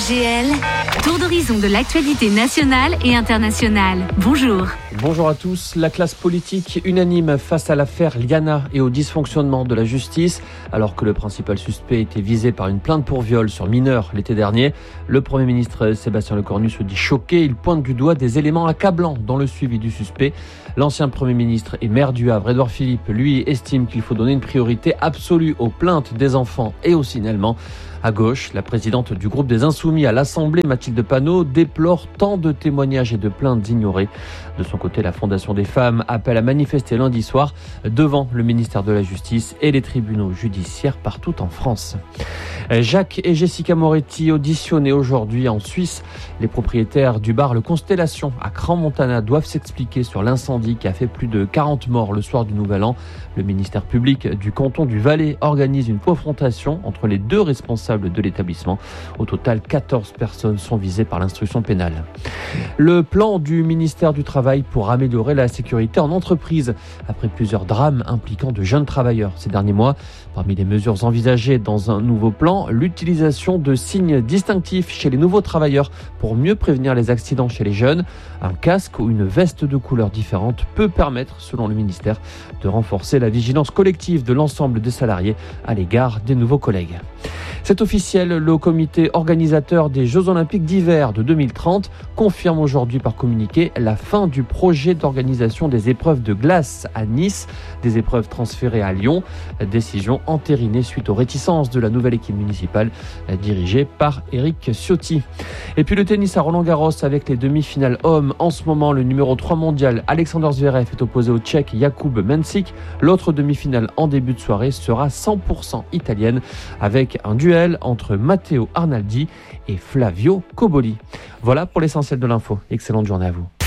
DGL, tour d'horizon de l'actualité nationale et internationale. Bonjour. Bonjour à tous. La classe politique unanime face à l'affaire Liana et au dysfonctionnement de la justice. Alors que le principal suspect était visé par une plainte pour viol sur mineur l'été dernier, le Premier ministre Sébastien Lecornu se dit choqué. Il pointe du doigt des éléments accablants dans le suivi du suspect. L'ancien Premier ministre et maire du Havre, Édouard Philippe, lui, estime qu'il faut donner une priorité absolue aux plaintes des enfants et au signalement. À gauche, la présidente du groupe des Insoumis à l'Assemblée, Mathilde Panot, déplore tant de témoignages et de plaintes ignorées. De son côté, la Fondation des femmes appelle à manifester lundi soir devant le ministère de la Justice et les tribunaux judiciaires partout en France. Jacques et Jessica Moretti auditionnés aujourd'hui en Suisse. Les propriétaires du bar Le Constellation à Crans-Montana doivent s'expliquer sur l'incendie qui a fait plus de 40 morts le soir du Nouvel An. Le ministère public du canton du Valais organise une confrontation entre les deux responsables de l'établissement. Au total, 14 personnes sont visées par l'instruction pénale. Le plan du ministère du Travail pour améliorer la sécurité en entreprise après plusieurs drames impliquant de jeunes travailleurs ces derniers mois. Parmi les mesures envisagées dans un nouveau plan, l'utilisation de signes distinctifs chez les nouveaux travailleurs pour mieux prévenir les accidents chez les jeunes. Un casque ou une veste de couleur différente peut permettre, selon le ministère, de renforcer la vigilance collective de l'ensemble des salariés à l'égard des nouveaux collègues. C'est officiel, le comité organisateur des Jeux Olympiques d'hiver de 2030 confirme aujourd'hui par communiqué la fin du projet d'organisation des épreuves de glace à Nice, des épreuves transférées à Lyon. Décision entérinée suite aux réticences de la nouvelle équipe municipale dirigée par Éric Ciotti. Et puis le tennis à Roland-Garros avec les demi-finales hommes. En ce moment, le numéro 3 mondial Alexander Zverev est opposé au Tchèque Jakub Mensik. L'autre demi-finale en début de soirée sera 100% italienne avec un duel entre Matteo Arnaldi et Flavio Cobolli. Voilà pour l'essentiel de l'info. Excellente journée à vous.